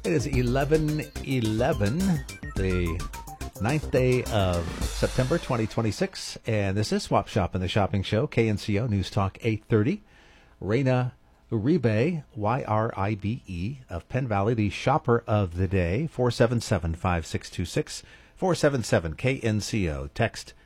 It is 11:11, the ninth day of September 2026, and this is Swap Shop in the Shopping Show, KNCO News Talk 830. Raina Uribe, Y-R-I-B-E, of Penn Valley, the shopper of the day, 477-5626, 477-KNCO. Text